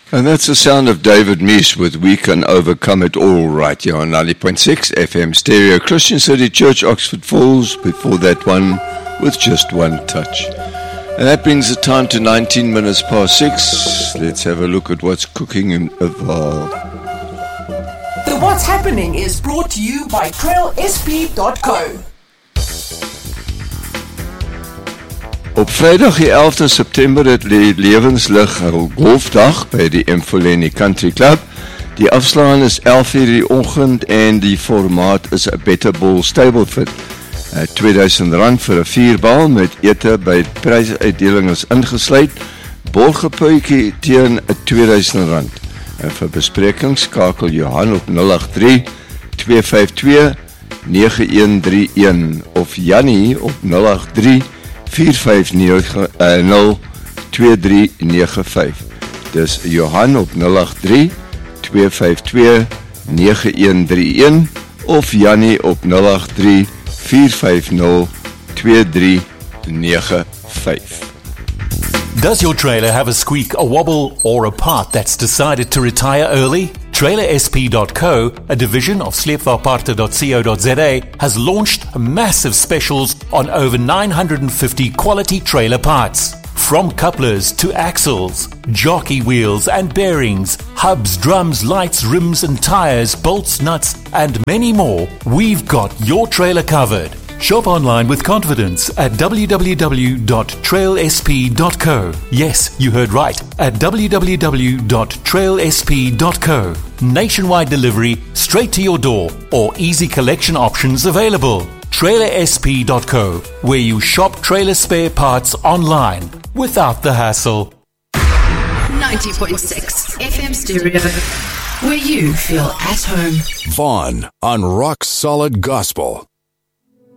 And that's the sound of David Meese with We Can Overcome It All right here on 90.6 FM Stereo. Christian City Church, Oxford Falls, before that one with Just One Touch. And that brings the time to 19 minutes past 6. Let's have a look at what's cooking in Vaal. The What's Happening is brought to you by trailsp.co. Op Vrydag die 11de September het die Lewenslig golfdag by die Mfoleni Country Club. Die afslaan is 11 uur die oggend en die formaat is 'n Better Ball Stablefit. R2000 vir 'n 4-bal met ete by prysuitdeling is ingesluit. Borgepuitjie teen R2000. En vir besprekings skakel Johan op 083 252 9131 of Jannie op 083 450-2395. Dis Johan op 083 252 9131 of Jannie op 083 450 2395. Does your trailer have a squeak, a wobble, or a part that's decided to retire early? TrailerSP.co, a division of sleepvaartparte.co.za, has launched massive specials on over 950 quality trailer parts. From couplers to axles, jockey wheels and bearings, hubs, drums, lights, rims and tires, bolts, nuts, and many more, we've got your trailer covered. Shop online with confidence at www.trailsp.co. Yes, you heard right, at www.trailsp.co. Nationwide delivery straight to your door or easy collection options available. TrailerSP.co, where you shop trailer spare parts online without the hassle. 90.6 FM Stereo, where you feel at home. Vaughn on Rock Solid Gospel.